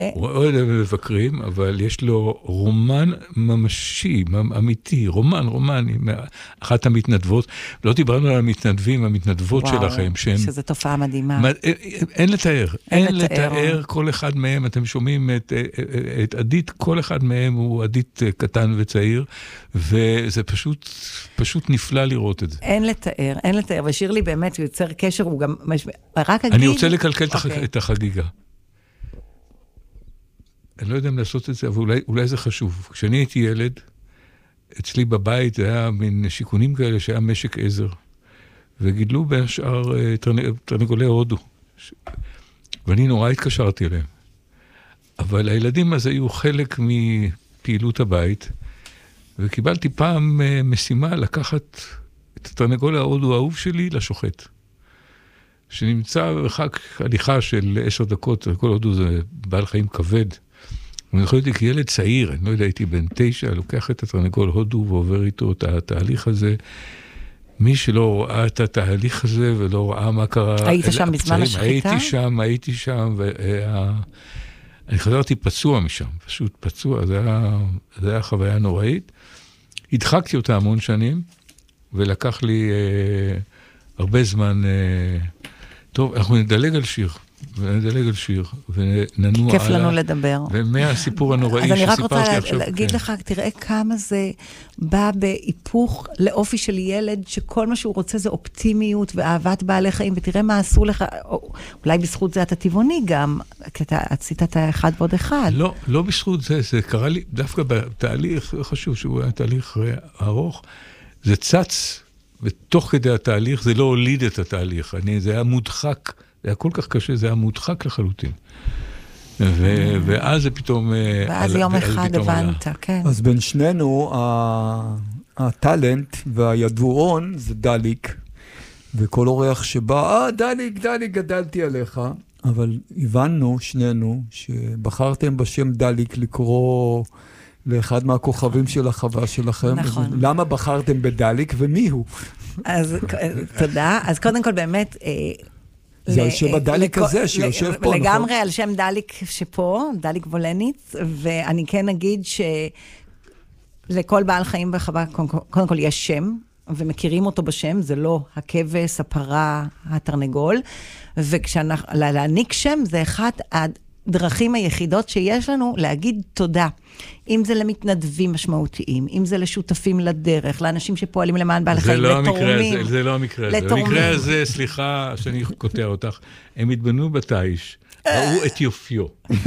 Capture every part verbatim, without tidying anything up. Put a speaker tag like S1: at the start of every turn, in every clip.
S1: הוא אוהד מבקרים, אבל יש לו רומן ממשי, אמיתי, רומן, רומן, אחת המתנדבות. לא דיברנו על המתנדבים, המתנדבות שלכם, שהם...
S2: שזו תופעה מדהימה.
S1: אין לתאר, אין לתאר כל אחד מהם, אתם שומעים את עדית, כל אחד מהם הוא עדית קטן וצעיר, וזה פשוט, פשוט נפלא לראות את זה.
S2: אין לתאר, אין לתאר, ושירלי באמת, הוא יוצר קשר, הוא גם... רק אגיד...
S1: אני רוצה לקלקל את החגיגה. אני לא יודע אם לעשות את זה, אבל אולי, אולי זה חשוב. כשאני הייתי ילד, אצלי בבית זה היה מין שיקונים כאלה שהיה משק עזר, וגידלו בשאר תרנגולי הודו. ואני נורא התקשרתי אליהם. אבל הילדים אז היו חלק מפעילות הבית, וקיבלתי פעם משימה לקחת את התרנגול ההודו האהוב שלי לשוחט. שנמצא בחק הליכה של עשר דקות, כל הודו זה בעל חיים כבד. אני יכול להיות כילד צעיר, אני לא יודע, הייתי בן תשע, לוקח את התרנגול הודו ועובר איתו את התהליך הזה. מי שלא ראה את התהליך הזה ולא ראה מה קרה...
S2: היית שם בזמן השחיטה?
S1: הייתי שם, הייתי שם, ואני חזרתי פצוע משם, פשוט פצוע, זה היה, זה היה חוויה נוראית. הדחקתי אותה המון שנים, ולקח לי אה, הרבה זמן... אה, טוב, אנחנו נדלג על שיר. ונדלג על שיר, וננוע
S2: כיף לנו לדבר.
S1: ומהסיפור הנוראי שסיפרתי עכשיו.
S2: אז אני רק רוצה להגיד לך, תראה כמה זה בא בהיפוך לאופי של ילד, שכל מה שהוא רוצה זה אופטימיות ואהבת בעלי חיים, ותראה מה עשו לך, אולי בזכות זה אתה טבעוני גם, כי אתה עשית את האחד ועוד אחד.
S1: לא, לא בזכות זה, זה קרה לי דווקא בתהליך, חשוב שהוא היה תהליך ארוך, זה צץ, ותוך כדי התהליך זה לא הוליד את התהליך, זה היה מודחק, זה היה כל כך קשה, זה היה מודחק לחלוטין. ואז זה פתאום...
S2: ואז יום אחד הבנת, כן.
S3: אז בין שנינו, הטלנט והידועון זה דליק, וכל אורח שבא, אה, דליק, דליק, גדלתי עליך. אבל הבנו שנינו שבחרתם בשם דליק לקרוא לאחד מהכוכבים של החווה שלכם.
S2: נכון.
S3: למה בחרתם בדליק ומי הוא?
S2: אז תודה. אז קודם כל באמת...
S3: זה על שם הדליק הזה שיושב פה, נכון?
S2: לגמרי על שם דליק שפה, דליק וולניץ, ואני כן אגיד שלכל בעל חיים בחווה, קודם כל יש שם, ומכירים אותו בשם, זה לא הכבש, הפרה, התרנגול, וכשלהעניק שם זה אחת הדרכים היחידות שיש לנו להגיד תודה. אם זה למתנדבים משמעותיים, אם זה לשותפים לדרך, לאנשים שפועלים למען בעלי חיים, לתורמים.
S1: זה לא המקרה הזה. במקרה הזה, סליחה שאני קוטע אותך, הם התבנו בתאיש, ראו את יופיו,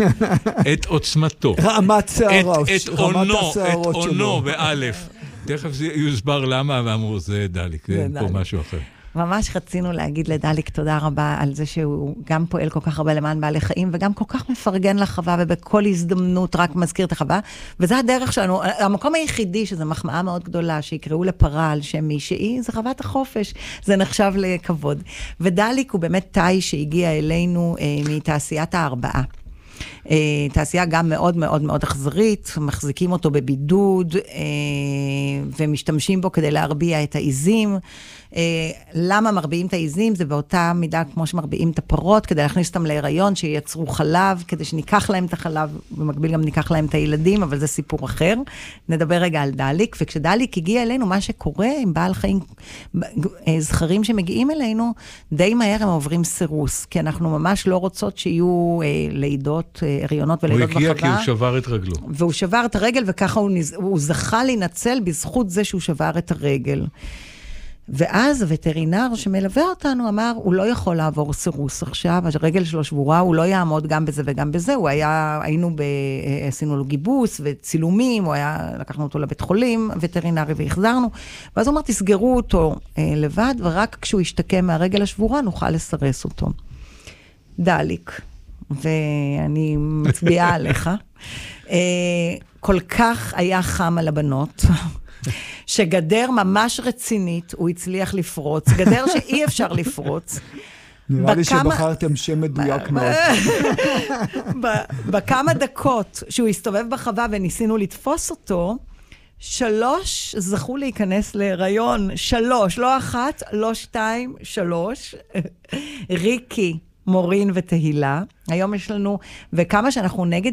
S1: את עוצמתו,
S3: רמת שערות,
S1: את עונו, את עונו באלף. תכף זה יוסבר למה, ואמרו, זה דליק, זה פה משהו אחר.
S2: ממש רצינו להגיד לדליק תודה רבה על זה שהוא גם פועל כל כך הרבה למען בעלי חיים, וגם כל כך מפרגן לחווה, ובכל הזדמנות רק מזכיר את החווה, וזה הדרך שלנו. המקום היחידי, שזו מחמאה מאוד גדולה, שיקראו לפרה על שם מישהי, זה חוות החופש, זה נחשב לכבוד. ודליק הוא באמת תאי שהגיע אלינו אה, מתעשיית הארבעה. אה, תעשייה גם מאוד מאוד מאוד אכזרית, מחזיקים אותו בבידוד, אה, ומשתמשים בו כדי להרביע את העיזים. למה מרביעים את העיזים? זה באותה מידה כמו שמרביעים את הפרות, כדי להכניס אותם להיריון, שייצרו חלב, כדי שניקח להם את החלב, במקביל גם ניקח להם את הילדים, אבל זה סיפור אחר. נדבר רגע על דליק, וכשדליק הגיע אלינו, מה שקורה עם בעל חיים, זכרים שמגיעים אלינו, די מהר הם עוברים סירוס, כי אנחנו ממש לא רוצות שיהיו לידות, הריונות ולידות בחווה.
S1: הוא הגיע כי הוא שבר את רגלו.
S2: והוא שבר את הרגל, וככה הוא, הוא זכה להינצל בזכות זה שהוא שבר את הרגל. ואז הווטרינר שמלווה אותנו אמר, הוא לא יכול לעבור סירוס עכשיו, הרגל שלו שבורה, הוא לא יעמוד גם בזה וגם בזה, הוא היה, היינו ב, עשינו לו גיבוס וצילומים, הוא היה, לקחנו אותו לבית חולים, וטרינרי והחזרנו, ואז הוא אמר, תסגרו אותו אה, לבד, ורק כשהוא ישתקם מהרגל השבורה, נוכל לסרס אותו. דליק, ואני מצביעה עליך, אה, כל כך היה חם על הבנות, שגדר ממש רצינית, הוא הצליח לפרוץ, גדר שאי אפשר לפרוץ.
S3: נראה לי שבחרתם שם מדויק מאוד.
S2: בכמה דקות שהוא הסתובב בחווה וניסינו לתפוס אותו, שלוש זכו להיכנס להיריון, שלוש, לא אחת, לא שתיים, שלוש. ריקי, מורין ותהילה. היום יש לנו, וכמה שאנחנו נגד